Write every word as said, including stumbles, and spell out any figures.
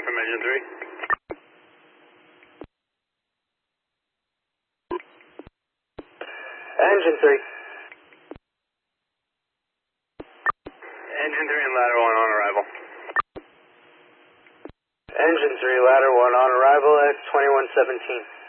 from engine three. Engine three. Engine three and ladder one on arrival. Engine three, ladder one on arrival at twenty-one seventeen.